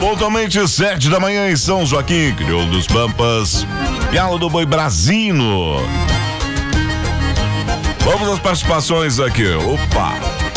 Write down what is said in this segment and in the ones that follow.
Pontualmente 7 da manhã em São Joaquim, Crioulo dos Pampas, Galo do Boi Brasino. Vamos às participações aqui. Opa!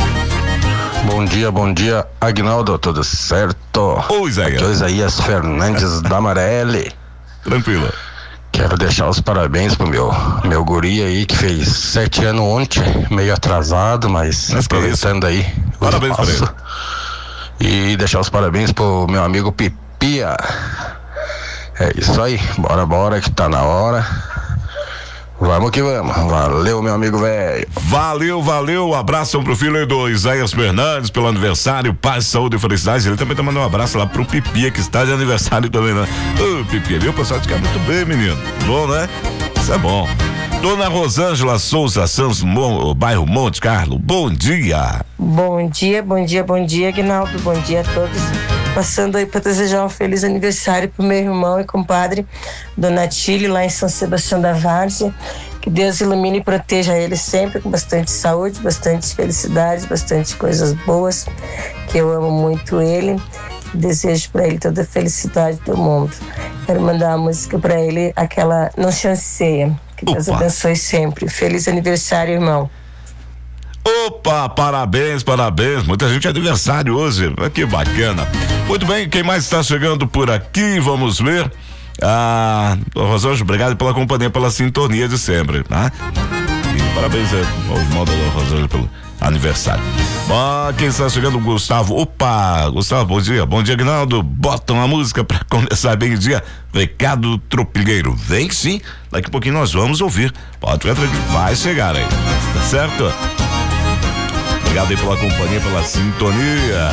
Bom dia, Agnaldo, tudo certo? Oi, Isaías. Aqui é o Isaías Fernandes da Amarelli. Tranquilo. Quero deixar os parabéns pro meu guri aí, que fez 7 anos ontem, meio atrasado, mas aproveitando aí. Parabéns pra ele. E deixar os parabéns pro meu amigo Pipia. É isso aí, bora que tá na hora. Vamos que vamos. Valeu, meu amigo velho. Valeu. Abraço pro filho do Isaías Fernandes pelo aniversário, paz, saúde e felicidade. Ele também tá mandando um abraço lá pro Pipia, que está de aniversário também, né? Ô, Pipia, viu? O pessoal te quer muito bem, menino. Bom, né? Isso é bom. Dona Rosângela Souza Santos, bairro Monte Carlo, bom dia. Bom dia, Aguinaldo, bom dia a todos. Passando aí para desejar um feliz aniversário pro meu irmão e compadre, Dona Tile, lá em São Sebastião da Várzea. Que Deus ilumine e proteja ele sempre com bastante saúde, bastante felicidade, bastante coisas boas, que eu amo muito ele. Desejo para ele toda a felicidade do mundo. Quero mandar uma música para ele, aquela Não Chanceia. Que Deus abençoe sempre. Feliz aniversário, irmão. Opa, parabéns. Muita gente é aniversário hoje. Que bacana. Muito bem, quem mais está chegando por aqui? Vamos ver. Rosângela, obrigado pela companhia, pela sintonia de sempre, tá? E parabéns ao irmão da Rosângela pelo aniversário. Quem está chegando? Gustavo. Opa, Gustavo, bom dia. Bom dia, Aguinaldo. Bota uma música para começar bem o dia. Recado Tropilheiro. Vem sim, daqui a pouquinho nós vamos ouvir. Pode ficar tranquilo, vai chegar aí, tá certo? Obrigado aí pela companhia, pela sintonia.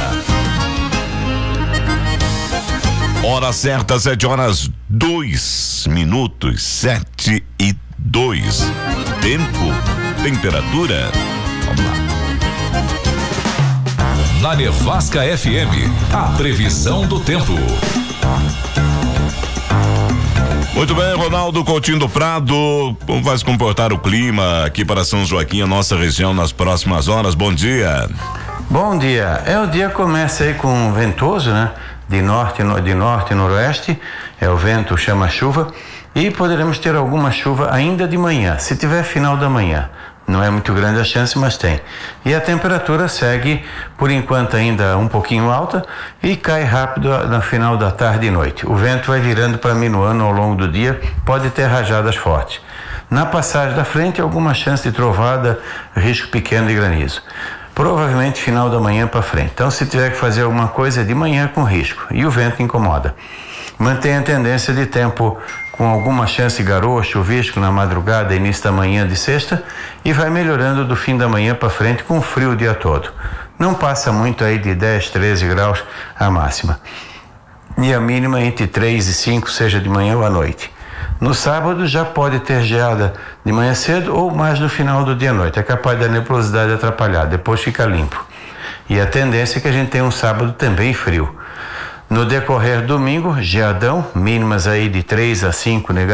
Hora certa, 7h02, 7:02. Tempo, temperatura. Vamos lá. Na Nevasca FM, a previsão do tempo. Muito bem, Ronaldo Coutinho do Prado, como vai se comportar o clima aqui para São Joaquim, a nossa região, nas próximas horas? Bom dia. Bom dia. O dia começa aí com ventoso, né? De norte e noroeste, o vento chama chuva, e poderemos ter alguma chuva ainda de manhã, se tiver final da manhã. Não é muito grande a chance, mas tem. E a temperatura segue, por enquanto, ainda um pouquinho alta e cai rápido no final da tarde e noite. O vento vai virando para minuano ao longo do dia, pode ter rajadas fortes. Na passagem da frente, alguma chance de trovada, risco pequeno de granizo. Provavelmente final da manhã para frente. Então, se tiver que fazer alguma coisa, de manhã com risco. E o vento incomoda. Mantém a tendência de tempo com alguma chance de garoa, chuvisco na madrugada e início da manhã de sexta, e vai melhorando do fim da manhã para frente com frio o dia todo. Não passa muito aí de 10, 13 graus a máxima. E a mínima entre 3 e 5, seja de manhã ou à noite. No sábado já pode ter geada de manhã cedo ou mais no final do dia à noite. É capaz da nebulosidade atrapalhar, depois fica limpo. E a tendência é que a gente tenha um sábado também frio. No decorrer do domingo, geadão, mínimas aí de 3 a 5 negativas.